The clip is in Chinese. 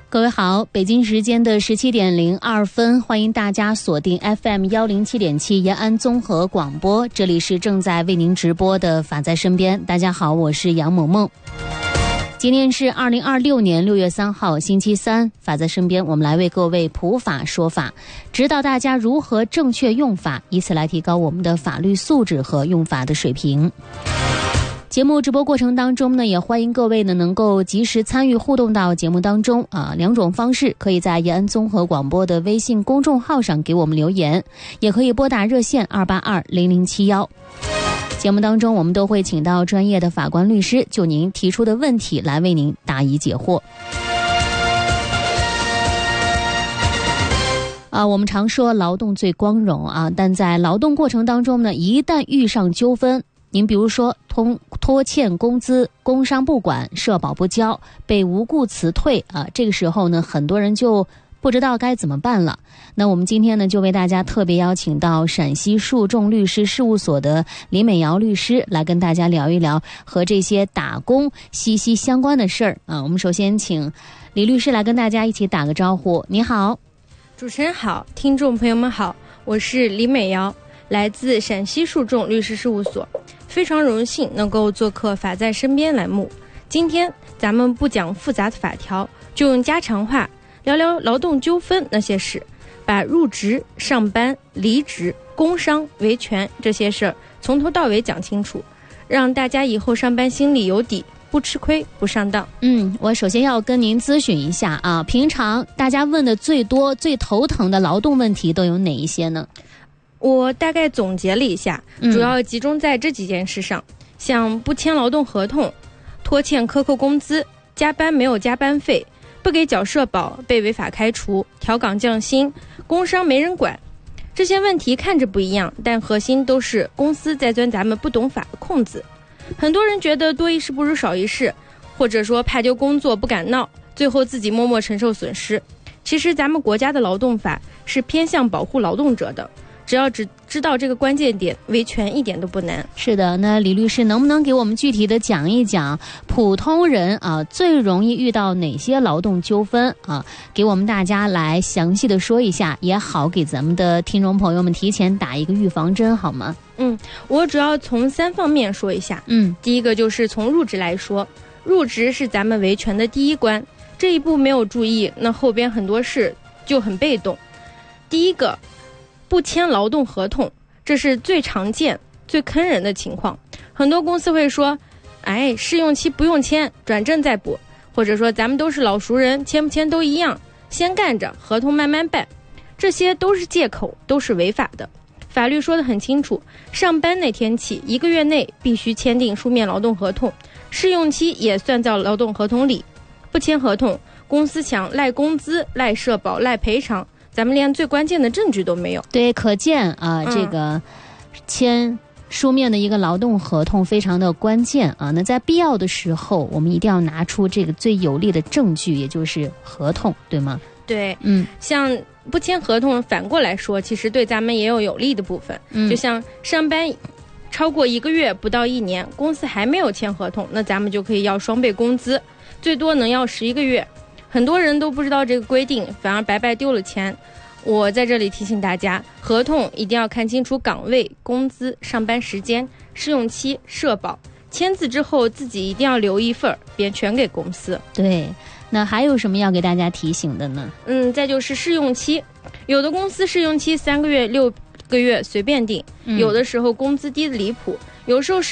各位好，北京时间的17:02，欢迎大家锁定 FM107.7 延安综合广播，这里是正在为您直播的法在身边。大家好，我是杨萌萌。今天是2026年6月3号星期三，法在身边，我们来为各位普法说法，指导大家如何正确用法，以此来提高我们的法律素质和用法的水平。节目直播过程当中呢，也欢迎各位呢能够及时参与互动到节目当中两种方式，可以在延安综合广播的微信公众号上给我们留言，也可以拨打热线2820071。节目当中我们都会请到专业的法官律师就您提出的问题来为您答疑解惑。我们常说劳动最光荣但在劳动过程当中呢，一旦遇上纠纷，您比如说拖欠工资、工伤不管、社保不交、被无故辞退这个时候呢，很多人就不知道该怎么办了。那我们今天呢，就为大家特别邀请到陕西树众律师事务所的李美瑶律师来跟大家聊一聊和这些打工息息相关的事儿我们首先请李律师来跟大家一起打个招呼。你好。 主持人好，听众朋友们好，我是李美瑶，来自陕西树众律师事务所，非常荣幸能够做客法在身边栏目。今天咱们不讲复杂的法条，就用家常话聊聊劳动纠纷那些事，把入职、上班、离职、工伤、维权这些事儿从头到尾讲清楚，让大家以后上班心里有底，不吃亏不上当。 我首先要跟您咨询一下平常大家问的最多最头疼的劳动问题都有哪一些呢？ 我大概总结了一下，主要集中在这几件事上，像不签劳动合同、拖欠克扣工资、加班没有加班费、不给缴社保被违法开除、调岗降薪、工伤没人管。这些问题看着不一样，但核心都是公司在钻咱们不懂法的空子。很多人觉得多一事不如少一事，或者说怕丢工作不敢闹，最后自己默默承受损失。其实咱们国家的劳动法是偏向保护劳动者的，只要知道这个关键点，维权一点都不难。 是的，那李律师能不能给我们具体的讲一讲普通人最容易遇到哪些劳动纠纷给我们大家来详细的说一下，也好给咱们的听众朋友们提前打一个预防针，好吗？ 我主要从3方面说一下。第一个就是从入职来说，入职是咱们维权的第一关，这一步没有注意，那后边很多事就很被动。第一个，不签劳动合同，这是最常见最坑人的情况。很多公司会说试用期不用签，转正再补，或者说咱们都是老熟人，签不签都一样，先干着，合同慢慢办。这些都是借口，都是违法的。法律说得很清楚，上班那天起1个月内必须签订书面劳动合同，试用期也算在劳动合同里。不签合同，公司想赖工资、赖社保、赖赔偿，咱们连最关键的证据都没有。 对，可见这个签书面的一个劳动合同非常的关键那在必要的时候，我们一定要拿出这个最有力的证据，也就是合同，对吗？ 对，像不签合同，反过来说，其实对咱们也有利的部分。就像上班超过1个月不到1年，公司还没有签合同，那咱们就可以要双倍工资，最多能要11个月。很多人都不知道这个规定，反而白白丢了钱。我在这里提醒大家，合同一定要看清楚岗位、工资、上班时间、试用期、社保，签字之后自己一定要留一份，别全给公司。 对，那还有什么要给大家提醒的呢？ 再就是试用期，有的公司试用期3个月、6个月随便定，有的时候工资低的离谱，有时候